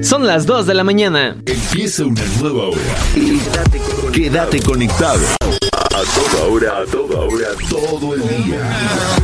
Son las 2 de la mañana. Empieza una nueva hora. Quédate conectado. A toda hora, todo el día.